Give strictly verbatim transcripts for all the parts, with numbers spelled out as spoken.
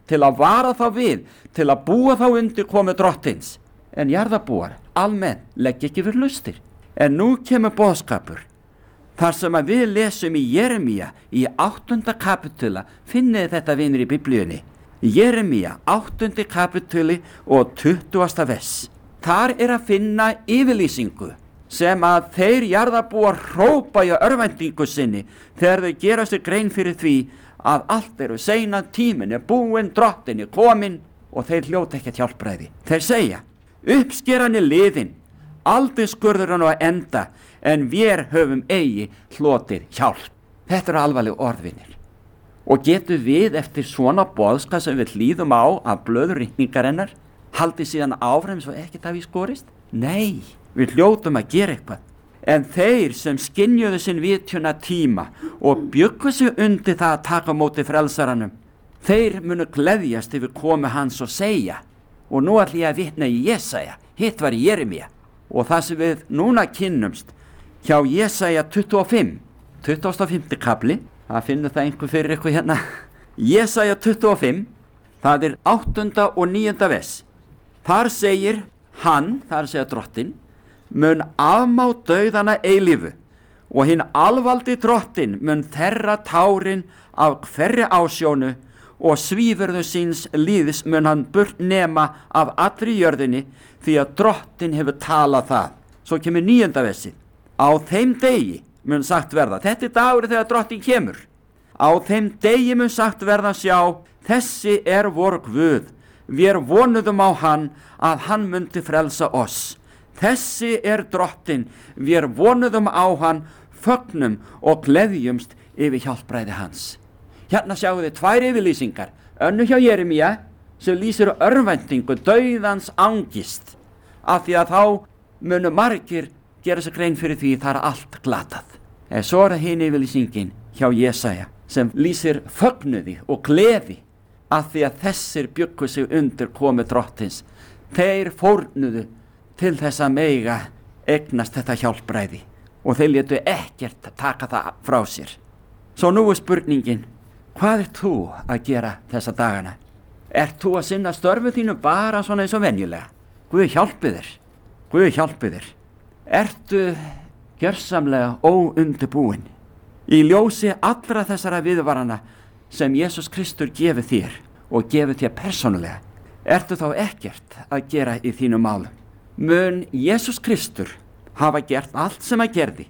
til að vara þá við, til að búa þá undir komu drottins. En jarðarbúar almennt leggja ekki fyrir lustir. En nú kemur boðskapur þar sem að við lesum í Jeremía í áttunda kapitula. Finnið þetta vinir í Biblíunni. Jeremía áttundi kapituli og tuttugasta vers. Þar er að finna yfirlýsingu sem að þeir jarðarbúar hrópa í örvæntingu sinni þegar þau gera sér grein fyrir því að allt eru seinan, tíminn er búinn, drottin er kominn og þeir hljóta ekki hjálpræði. Þeir segja, uppskeran er liðin, aldurskurðurinn á enda, en vér höfum eigi hlotið hjálp. Þetta eru alvarleg orðvinir. Og getum við eftir svona boðskap sem við hlýðum á af blöður ritningarinnar, haldið síðan áfram svo ekkert hafi skorist? Nei, við hljótum að gera eitthvað. En þeir sem skynjuðu sinn vitjuna tíma og bjuggu sig undir það að taka á móti frelsaranum, þeir munu gleðjast yfir komu hans og segja, og nú ætla ég að vitna í Jesaja, hitt var í Jeremía, og það sem við núna kynnumst hjá Jesaja tuttugu og fimm, tuttugasta og fimmti kapli, það finnur það einhver fyrir ykkur hérna, Jesaja tuttugu og fimm, það er áttunda og níunda vers. Þar segir hann, þar segir drottin, mun afmá dauðana eilífu og hinn alvaldi drottin mun þerra tárin af hverri ásjónu og svífurðu síns líðis mun hann burt nema af allri jörðinni því að drottin hefur talað það. Svo kemur níunda versið. Á þeim degi mun sagt verða, þetta er dagur þegar drottin kemur. Á þeim degi mun sagt verða, sjá, þessi er vor Guð, við vonuðum á hann að hann myndi frelsa oss. Þessi er drottin, við vonuðum á hann, fögnum og gleðjumst yfir hjálpræði hans. Hérna sjáum við tvær yfirlýsingar, önnu hjá Jeremía sem lýsir örvæntingu, dauðans angist, af því að þá munu margir gera sig grein fyrir því það er allt glatað. En svo er hinn yfirlýsingin hjá Jesaja sem lýsir fögnuði og gleði af því að þessir bjuggu sig undir komu drottins. Þeir fórnuðu til þess að mega eignast þetta hjálpræði og þeir létu ekkert taka það frá sér. Svo nú er spurningin, hvað ert þú að gera þessa dagana? Ert þú að sinna störfu þínu bara svona eins og venjulega? Guð hjálpi þér, Guð hjálpi þér. Ertu gjörsamlega óundibúin í ljósi allra þessara viðvarana sem Jesús Kristur gefið þér og gefið þér persónulega? Ertu þá ekkert að gera í þínum málum? Mun Jesús Kristur hafa gert allt sem að gerði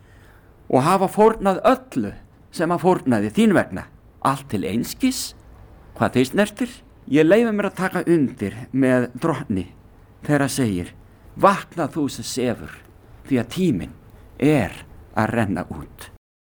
og hafa fórnað öllu sem að fórnaði þín vegna, allt til einskis? Hvað þeir snertir? Ég leyfi mér að taka undir með drottni þegar að segir, vakna þú sem sefur, því að tíminn er að renna út.